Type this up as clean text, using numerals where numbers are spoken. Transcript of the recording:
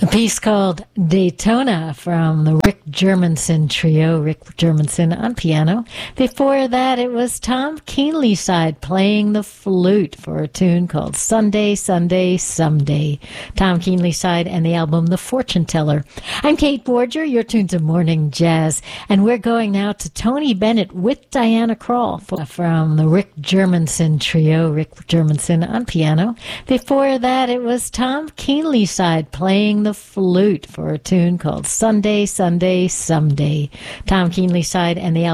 piece called Daytona from the Rick Germanson Trio, Rick Germanson on piano. Before that, it was Tom Keenlyside playing the flute for a tune called Sunday, Sunday, Someday. Tom Keenlyside and the album The Fortune Teller. I'm Kate Borger, you're tuned to Morning Jazz, and we're going now to Tony Bennett with Diana Krall from the Rick Germanson Trio, Rick Germanson on piano. Before that, it was Tom Keenlyside playing the flute for a tune called Sunday, Sunday, Someday. Tom Keenlyside and the album